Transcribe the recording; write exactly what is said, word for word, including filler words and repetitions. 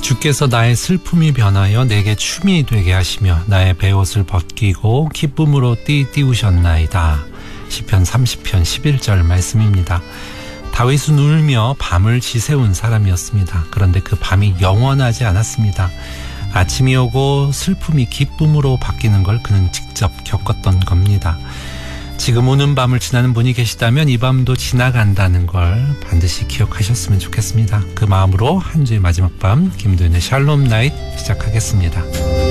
주께서 나의 슬픔이 변하여 내게 춤이 되게 하시며 나의 베옷을 벗기고 기쁨으로 띠 띄우셨나이다. 시편 삼십 편 십일 절 말씀입니다. 다윗은 울며 밤을 지새운 사람이었습니다. 그런데 그 밤이 영원하지 않았습니다. 아침이 오고 슬픔이 기쁨으로 바뀌는 걸 그는 직접 겪었던 겁니다. 지금 오는 밤을 지나는 분이 계시다면 이 밤도 지나간다는 걸 반드시 기억하셨으면 좋겠습니다. 그 마음으로 한 주의 마지막 밤 김도윤의 샬롬 나잇 시작하겠습니다.